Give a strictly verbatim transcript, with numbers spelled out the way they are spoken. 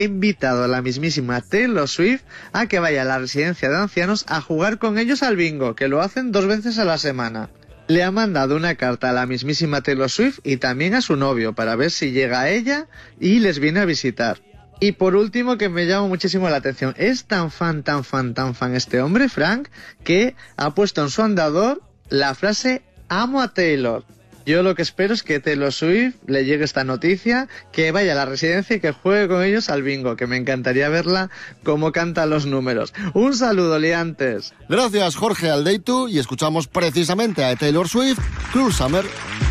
invitado a la mismísima Taylor Swift a que vaya a la residencia de ancianos a jugar con ellos al bingo, que lo hacen dos veces a la semana. Le ha mandado una carta a la mismísima Taylor Swift y también a su novio para ver si llega a ella y les viene a visitar. Y por último, que me llama muchísimo la atención, es tan fan, tan fan, tan fan este hombre, Frank, que ha puesto en su andador la frase "amo a Taylor". Yo lo que espero es que Taylor Swift le llegue esta noticia, que vaya a la residencia y que juegue con ellos al bingo, que me encantaría verla cómo canta los números. Un saludo, liantes. Gracias, Jorge Aldeitu, y escuchamos precisamente a Taylor Swift, Cruel Summer.